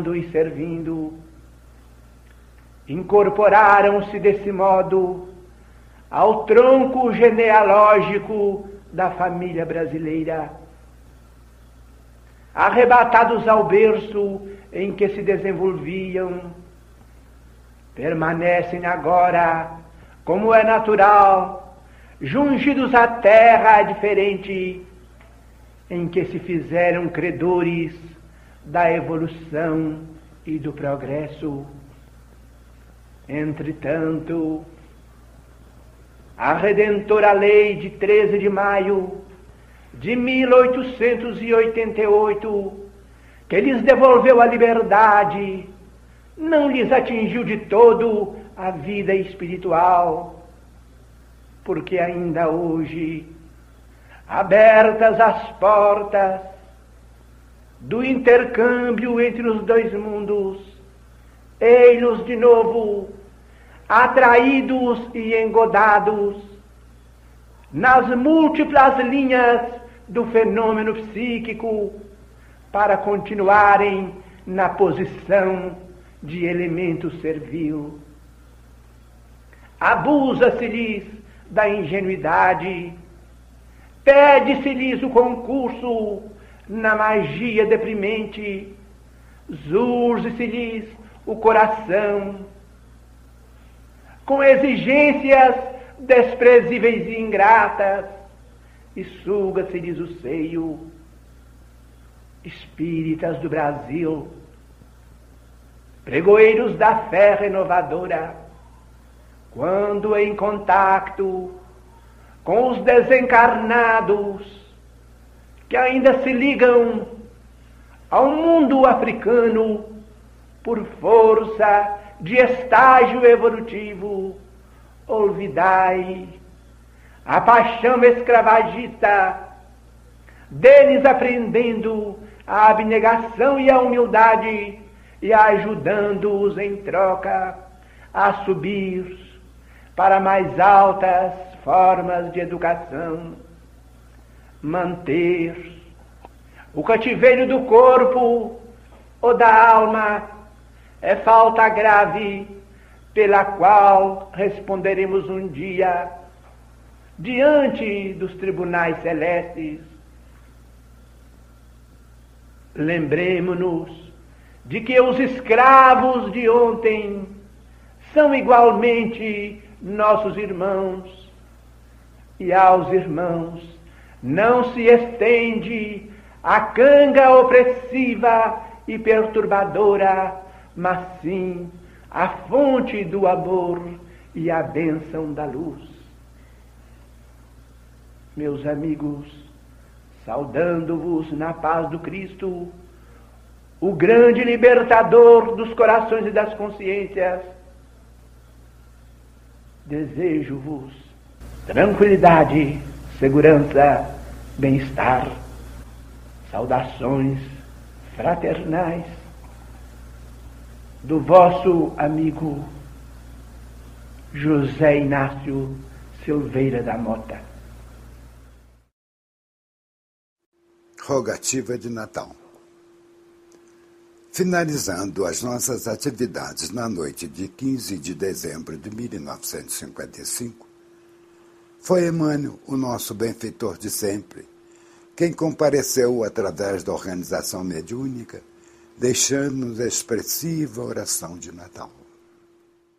e servindo, incorporaram-se desse modo ao tronco genealógico da família brasileira. Arrebatados ao berço em que se desenvolviam, permanecem agora, como é natural, jungidos à terra diferente em que se fizeram credores da evolução e do progresso. Entretanto, a redentora lei de 13 de maio de 1888, que lhes devolveu a liberdade, não lhes atingiu de todo a vida espiritual, porque ainda hoje, abertas as portas do intercâmbio entre os dois mundos, ei-nos de novo atraídos e engodados nas múltiplas linhas do fenômeno psíquico para continuarem na posição de elemento servil. Abusa-se-lhes da ingenuidade, pede-se-lhes o concurso na magia deprimente, zurge-se-lhes o coração com exigências desprezíveis e ingratas, e suga-se-lhes o seio. Espíritas do Brasil, pregoeiros da fé renovadora, quando em contacto com os desencarnados que ainda se ligam ao mundo africano por força de estágio evolutivo, olvidai a paixão escravagista deles, aprendendo a abnegação e a humildade e ajudando-os em troca a subir para mais altas formas de educação. Manter o cativeiro do corpo ou da alma é falta grave, pela qual responderemos um dia diante dos tribunais celestes. Lembremo-nos de que os escravos de ontem são igualmente nossos irmãos, e aos irmãos não se estende a canga opressiva e perturbadora, mas sim a fonte do amor e a bênção da luz. Meus amigos, saudando-vos na paz do Cristo, o grande libertador dos corações e das consciências, desejo-vos tranquilidade, segurança, bem-estar. Saudações fraternais do vosso amigo José Inácio Silveira da Mota. Rogativa de Natal. Finalizando as nossas atividades na noite de 15 de dezembro de 1955, foi Emmanuel, o nosso benfeitor de sempre, quem compareceu através da organização mediúnica, deixando-nos a expressiva oração de Natal.